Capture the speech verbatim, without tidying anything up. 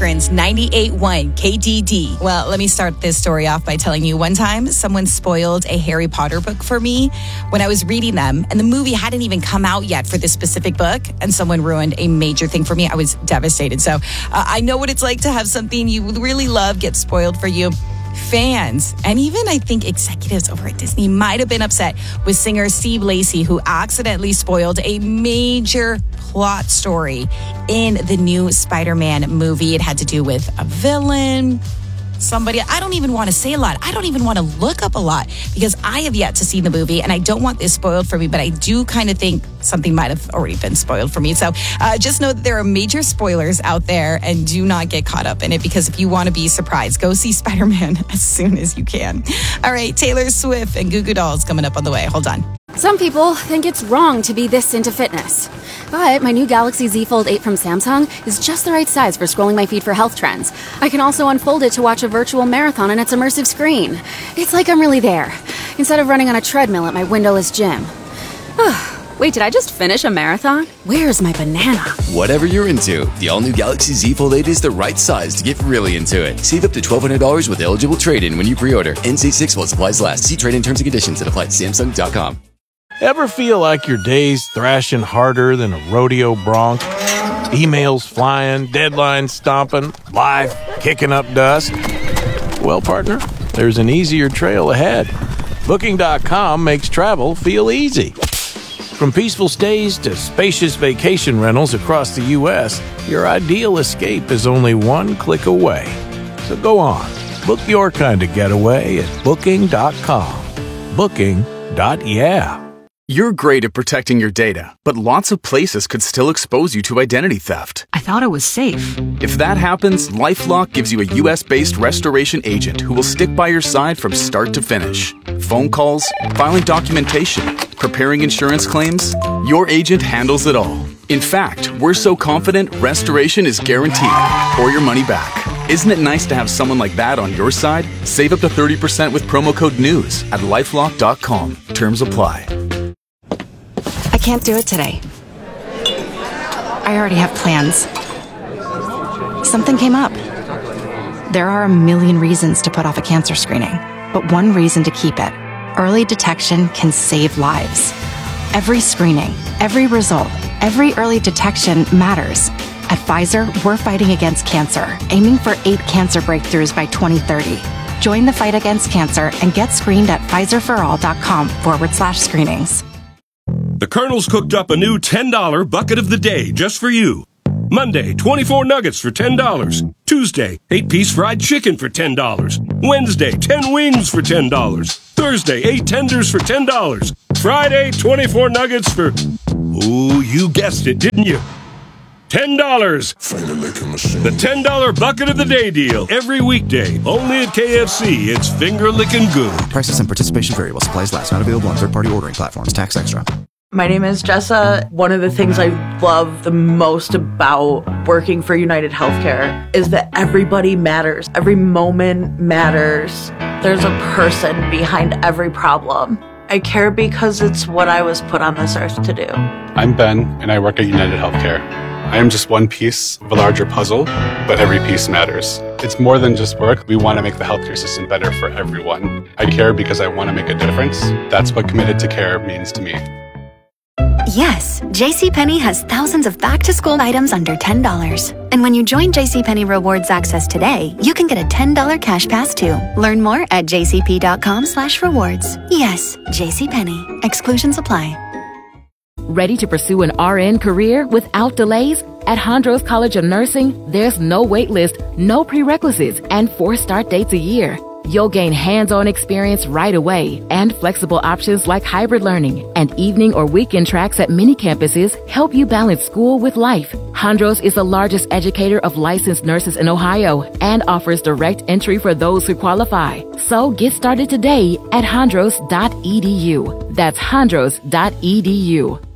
Akron's ninety-eight point one K D D. Well, let me start this story off by telling you one time someone spoiled a Harry Potter book for me when I was reading them, and the movie hadn't even come out yet for this specific book, and someone ruined a major thing for me. I was devastated. So uh, I know what it's like to have something you really love get spoiled for you. Fans and even I think executives over at Disney might have been upset with singer Steve Lacy, who accidentally spoiled a major plot story in the new Spider-Man movie. It had to do with a villain, somebody. I don't even want to say a lot. I don't even want to look up a lot because I have yet to see the movie and I don't want this spoiled for me, but I do kind of think something might have already been spoiled for me. So uh, just know that there are major spoilers out there and do not get caught up in it, because if you want to be surprised, go see Spider-Man as soon as you can. All right, Taylor Swift and Goo Goo Dolls coming up on the way. Hold on. Some people think it's wrong to be this into fitness. But my new Galaxy Z Fold eight from Samsung is just the right size for scrolling my feed for health trends. I can also unfold it to watch a virtual marathon on its immersive screen. It's like I'm really there, instead of running on a treadmill at my windowless gym. Wait, did I just finish a marathon? Where's my banana? Whatever you're into, the all-new Galaxy Z Fold eight is the right size to get really into it. Save up to twelve hundred dollars with eligible trade-in when you pre-order. N C six while supplies last. See trade-in terms and conditions at apply at Samsung dot com. Ever feel like your day's thrashing harder than a rodeo bronc? Emails flying, deadlines stomping, life kicking up dust? Well, partner, there's an easier trail ahead. Booking dot com makes travel feel easy. From peaceful stays to spacious vacation rentals across the U S, your ideal escape is only one click away. So go on, book your kind of getaway at Booking dot com. Booking. Yeah. You're great at protecting your data, but lots of places could still expose you to identity theft. I thought it was safe. If that happens, LifeLock gives you a U S-based restoration agent who will stick by your side from start to finish. Phone calls, filing documentation, preparing insurance claims, your agent handles it all. In fact, we're so confident restoration is guaranteed or your money back. Isn't it nice to have someone like that on your side? Save up to thirty percent with promo code NEWS at lifelock dot com. Terms apply. I can't do it today. I already have plans. Something came up. There are a million reasons to put off a cancer screening, but one reason to keep it. Early detection can save lives. Every screening, every result, every early detection matters. At Pfizer, we're fighting against cancer, aiming for eight cancer breakthroughs by twenty thirty. Join the fight against cancer and get screened at Pfizerforall.com forward slash screenings. The Colonel's cooked up a new ten dollar bucket of the day just for you. Monday, twenty-four nuggets for ten dollars. Tuesday, eight piece fried chicken for ten dollars. Wednesday, ten wings for ten dollars. Thursday, eight tenders for ten dollars. Friday, twenty-four nuggets for... Ooh, you guessed it, didn't you? ten dollars. The ten dollar bucket of the day deal. Every weekday. Only at K F C. It's finger licking good. Prices and participation vary while supplies last. Not available on third-party ordering platforms. Tax extra. My name is Jessa. One of the things I love the most about working for United Healthcare is that everybody matters. Every moment matters. There's a person behind every problem. I care because it's what I was put on this earth to do. I'm Ben, and I work at United Healthcare. I am just one piece of a larger puzzle, but every piece matters. It's more than just work. We want to make the healthcare system better for everyone. I care because I want to make a difference. That's what Committed to Care means to me. Yes, JCPenney has thousands of back-to-school items under ten dollars. And when you join JCPenney Rewards Access today, you can get a ten dollar cash pass too. Learn more at jcp.com slash rewards. Yes, JCPenney. Exclusions apply. Ready to pursue an R N career without delays? At Hondros College of Nursing, there's no wait list, no prerequisites, and four start dates a year. You'll gain hands-on experience right away and flexible options like hybrid learning and evening or weekend tracks at many campuses help you balance school with life. Hondros is the largest educator of licensed nurses in Ohio and offers direct entry for those who qualify. So get started today at hondros dot e d u. That's hondros dot e d u.